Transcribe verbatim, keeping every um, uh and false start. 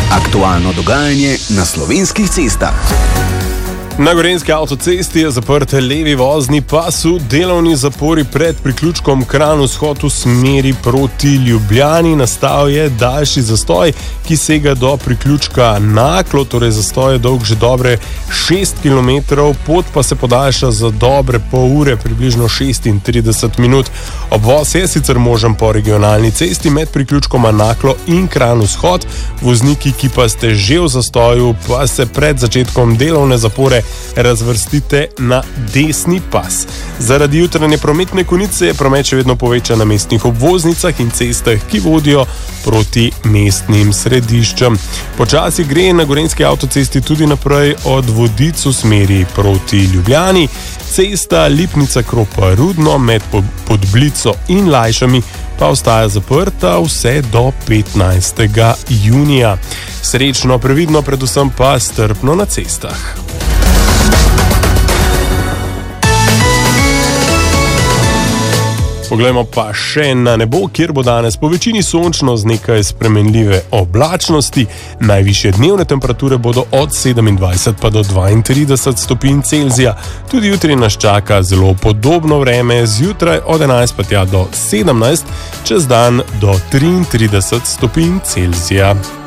Aktualno dogajanje na slovenskih cestah. Na gorenjski avtocesti je zaprt levi vozni pas v delovni zapori pred priključkom Kranj-Vzhod v smeri proti Ljubljani. Nastal je daljši zastoj, ki sega do priključka Naklo, torej zastoj je dolg že dobre šest kilometrov, pot pa se podaljša za dobre pol ure, približno šestintrideset minut. Obvoz je sicer možen po regionalni cesti med priključkoma Naklo in Kranj-Vzhod. Vozniki, ki pa ste že v zastoju, pa se pred začetkom delovne zapore razvrstite na desni pas. Zaradi jutranje prometne konice je promet še vedno povečan na mestnih obvoznicah in cestah, ki vodijo proti mestnim središčem. Počasi gre na gorenjski avtocesti tudi naprej od Vodic v smeri proti Ljubljani. Cesta Lipnica-Kropa-Rudno med Podblico in Lajšami pa ostaja zaprta vse do petnajstega junija. Srečno, previdno, predvsem pa strpno na cestah. Poglejmo pa še na nebo, kjer bo danes po večini sončno z nekaj spremenljive oblačnosti. Najvišje dnevne temperature bodo od sedemindvajset pa do dvaintrideset stopinj Celzija. Tudi jutri nas čaka zelo podobno vreme, zjutraj od enajst pa tja do sedemnajst, čez dan do triintrideset stopinj Celzija.